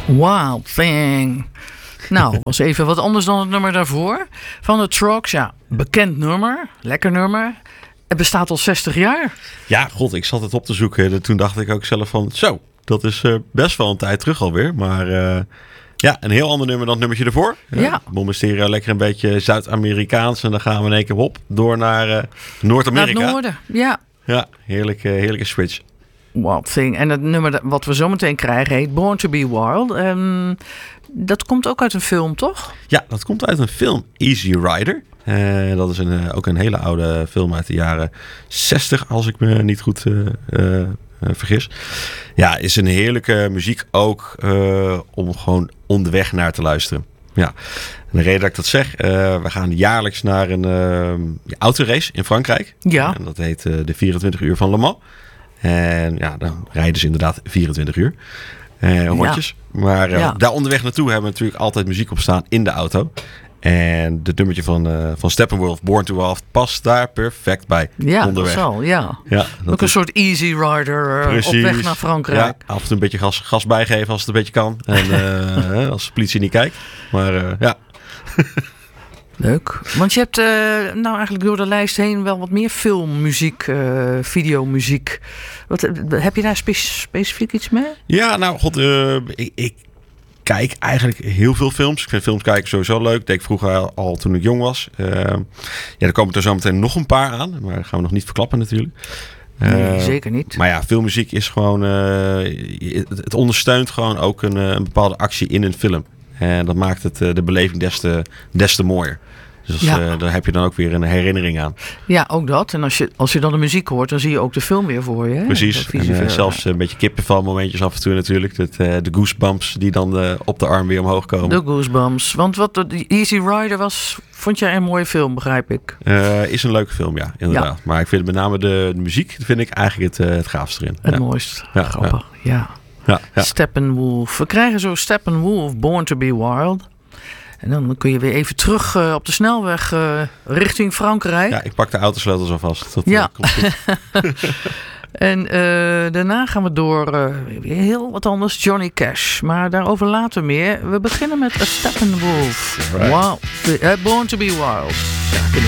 Wild Thing. Nou, was even wat anders dan het nummer daarvoor. Van de Troggs, ja, bekend nummer. Lekker nummer. Het bestaat al 60 jaar. Ja, god, ik zat het op te zoeken. Toen dacht ik ook zelf van, zo, dat is best wel een tijd terug alweer. Maar ja, een heel ander nummer dan het nummertje ervoor. Ja. Bombasteren lekker een beetje Zuid-Amerikaans. En dan gaan we in één keer op door naar Noord-Amerika. Naar het noorden, ja. Ja, heerlijke switch. Wild Thing. En het nummer wat we zo meteen krijgen heet Born to be Wild. Dat komt ook uit een film, toch? Ja, dat komt uit een film, Easy Rider. Dat is ook een hele oude film uit de jaren 60, als ik me niet goed vergis. Ja, is een heerlijke muziek ook om gewoon onderweg naar te luisteren. Ja, en de reden dat ik dat zeg, we gaan jaarlijks naar een autorace in Frankrijk. Ja. En dat heet de 24 uur van Le Mans. En ja, dan rijden ze inderdaad 24 uur. Rondjes. Ja. Maar daar onderweg naartoe hebben we natuurlijk altijd muziek op staan in de auto. En het nummertje van Steppenwolf, Born to Wild, past daar perfect bij. Ja, onderweg. Dat zal, ja. Ja, dat ook een soort easy rider op weg naar Frankrijk. Ja, af en toe een beetje gas bijgeven als het een beetje kan. En als de politie niet kijkt. Maar ja. Leuk. Want je hebt nou eigenlijk door de lijst heen wel wat meer filmmuziek, videomuziek. Heb je daar specifiek iets mee? Ja, nou god, ik kijk eigenlijk heel veel films. Ik vind films kijken sowieso leuk. Dat deed ik vroeger al toen ik jong was. Ja, er komen er zo meteen nog een paar aan. Maar dat gaan we nog niet verklappen natuurlijk. Nee, zeker niet. Maar ja, filmmuziek is gewoon... het ondersteunt gewoon ook een bepaalde actie in een film. En dat maakt het de beleving des te mooier. Dus daar heb je dan ook weer een herinnering aan. Ja, ook dat. En als je dan de muziek hoort, dan zie je ook de film weer voor je. Hè? Precies. En zelfs een beetje kippenvel momentjes af en toe natuurlijk. De goosebumps die dan op de arm weer omhoog komen. De goosebumps. Want wat Easy Rider was, vond jij een mooie film, begrijp ik? Is een leuke film, ja, inderdaad. Ja. Maar ik vind met name de muziek vind ik eigenlijk het gaafste erin. Het mooist. Ja, grappig, ja. Steppenwolf. We krijgen zo Steppenwolf, Born to be Wild. En dan kun je weer even terug op de snelweg richting Frankrijk. Ja, ik pak de autosleutels alvast. Dat komt goed. En daarna gaan we door weer heel wat anders. Johnny Cash. Maar daarover later meer. We beginnen met A Steppenwolf. Right. Wow. Born to be Wild. Ja,